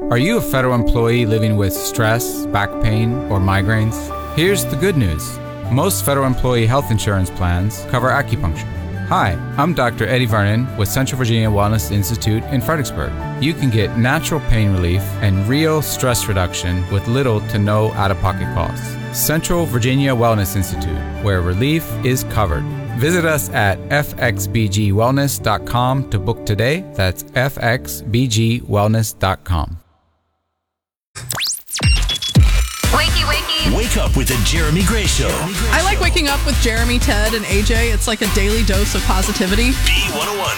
Are you a federal employee living with stress, back pain, or migraines? Here's the good news. Most federal employee health insurance plans cover acupuncture. Hi, I'm Dr. Eddie Vernon with Central Virginia Wellness Institute in Fredericksburg. You can get natural pain relief and real stress reduction with little to no out-of-pocket costs. Central Virginia Wellness Institute, where relief is covered. Visit us at fxbgwellness.com to book today. That's fxbgwellness.com. Wakey. Wake up with the Jeremy Gray Show. I like waking up with Jeremy, Ted, and AJ. It's like a daily dose of positivity. B101.